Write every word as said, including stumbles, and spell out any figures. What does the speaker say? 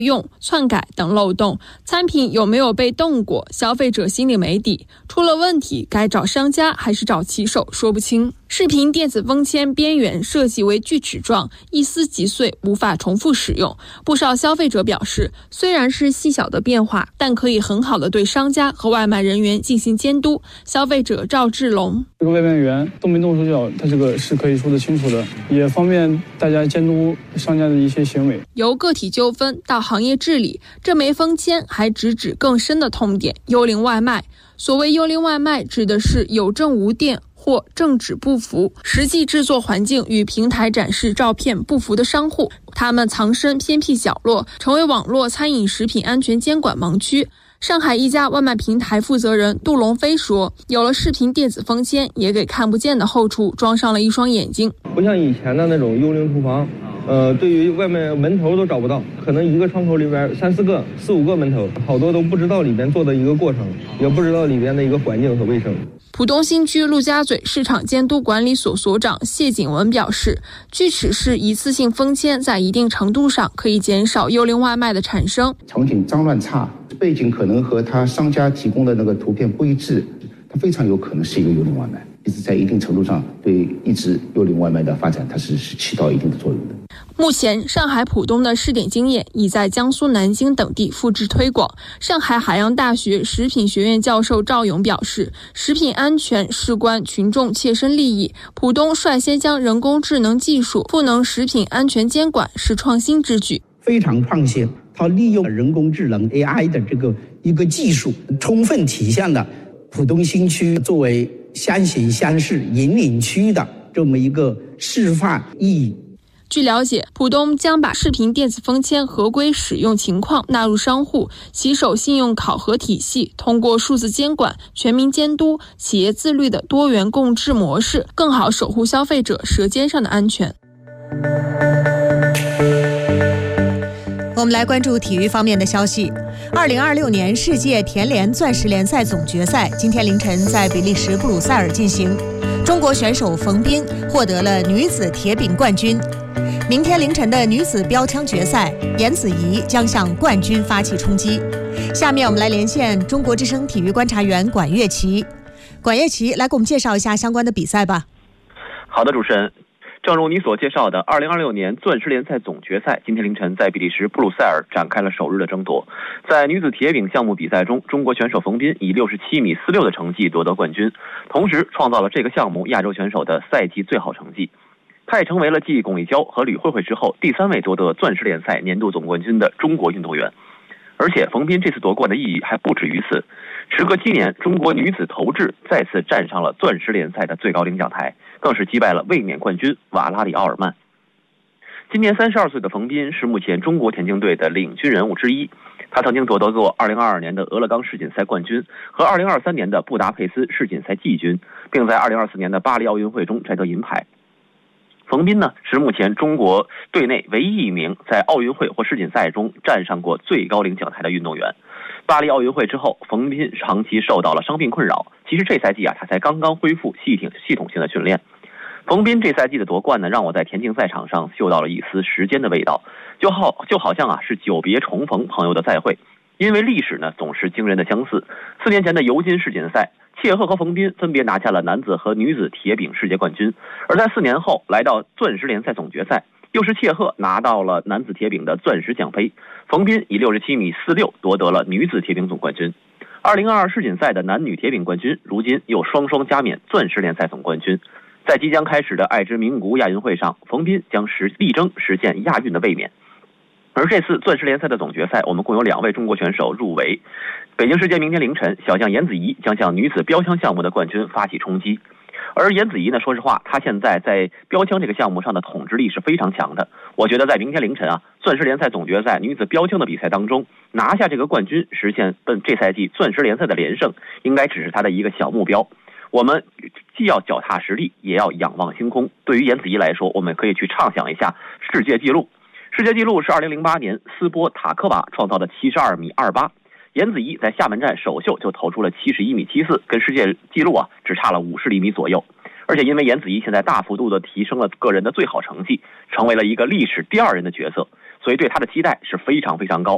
用、篡改等漏洞，餐品有没有被动过，消费者心里没底，出了问题该找商家还是找骑手说不清。视频电子封签边缘设计为锯齿状，一撕即碎，无法重复使用。不少消费者表示，虽然是细小的变化，但可以很好的对商家和外卖人员进行监督。消费者赵志龙： 这个外卖员动没动手脚，他这个是可以说得清楚的，也方便大家监督商家的一些行为。 由个体纠纷到行业治理，这枚封签还直指更深的痛点——幽灵外卖。所谓幽灵外卖，指的是有证无店或证纸不符，实际制作环境与平台展示照片不符的商户，他们藏身偏僻角落，成为网络餐饮食品安全监管盲区。上海一家外卖平台负责人杜龙飞说，有了视频电子封签，也给看不见的后厨装上了一双眼睛。 不像以前的那种幽灵厨房，呃，对于外卖门头都找不到，可能一个窗口里边三四个、四五个门头，好多都不知道里边做的一个过程，也不知道里边的一个环境和卫生。 浦东新区陆家嘴市场监督管理所所长谢景文表示，锯齿式一次性封签在一定程度上可以减少幽灵外卖的产生。 场景脏乱差，背景可能和他商家提供的那个图片不一致，它非常有可能是一个幽灵外卖。其实在一定程度上对抑制幽灵外卖的发展，它是是起到一定的作用的。 目前，上海浦东的试点经验已在江苏南京等地复制推广。上海海洋大学食品学院教授赵勇表示，食品安全事关群众切身利益，浦东率先将人工智能技术赋能食品安全监管是创新之举， 非常创新。它利用人工智能 A I 的这个一个技术，充分体现了浦东新区作为先行先试引领区的这么一个示范意义。 据了解，浦东将把视频电子封签合规使用情况纳入商户骑手信用考核体系，通过数字监管、全民监督、企业自律的多元共治模式，更好守护消费者舌尖上的安全。 我们来关注体育方面的消息。二零二六年世界田联钻石联赛总决赛今天凌晨在比利时布鲁塞尔进行，中国选手冯彬获得了女子铁饼冠军。明天凌晨的女子标枪决赛，颜子怡将向冠军发起冲击。下面我们来连线中国之声体育观察员管乐琪。管乐琪，来给我们介绍一下相关的比赛吧。 好的，主持人。正如你所介绍的，二零二六年钻石联赛总决赛今天凌晨在比利时布鲁塞尔展开了首日的争夺。在女子铁饼项目比赛中，中国选手冯彬以六十七米四六的成绩夺得冠军，同时创造了这个项目亚洲选手的赛季最好成绩。他也成为了继巩立姣和吕慧慧之后第三位夺得钻石联赛年度总冠军的中国运动员。而且冯彬这次夺冠的意义还不止于此，时隔七年，中国女子投掷再次站上了钻石联赛的最高领奖台，更是击败了卫冕冠军瓦拉里奥尔曼。今年三十二岁的冯彬是目前中国田径队的领军人物之一，他曾经夺得过二零二二年的俄勒冈世锦赛冠军和二零二三年的布达佩斯世锦赛季军，并在二零二四年的巴黎奥运会中摘得银牌。冯彬呢，是目前中国队内唯一一名在奥运会或世锦赛中站上过最高领奖台的运动员。巴黎奥运会之后，冯彬长期受到了伤病困扰，其实这赛季啊，他才刚刚恢复系统系统性的训练。冯彬这赛季的夺冠呢，让我在田径赛场上嗅到了一丝时间的味道，就好就好像啊是久别重逢朋友的再会，因为历史呢总是惊人的相似。四年前的尤金世锦赛，切赫和冯彬分别拿下了男子和女子铁饼世界冠军，而在四年后来到钻石联赛总决赛，又是切赫拿到了男子铁饼的钻石奖杯，冯彬以六十七米四六夺得了女子铁饼总冠军。二零二二世锦赛的男女铁饼冠军，如今又双双加冕钻石联赛总冠军。在即将开始的爱之名古亚运会上，冯彬将实力争实现亚运的卫冕。而这次钻石联赛的总决赛，我们共有两位中国选手入围。北京时间明天凌晨，小将颜子怡将向女子标枪项目的冠军发起冲击。而颜子怡呢，说实话，她现在在标枪这个项目上的统治力是非常强的。我觉得在明天凌晨啊，钻石联赛总决赛女子标枪的比赛当中，拿下这个冠军，实现奔这赛季钻石联赛的连胜，应该只是她的一个小目标。我们既要脚踏实地，也要仰望星空。对于颜子怡来说，我们可以去畅想一下世界纪录。世界纪录是二零零八年斯波塔科娃创造的七十二米二八，颜子怡在厦门站首秀就投出了七十一米七四，跟世界纪录啊只差了五十厘米左右。而且因为颜子怡现在大幅度的提升了个人的最好成绩，成为了一个历史第二人的角色，所以对她的期待是非常非常高。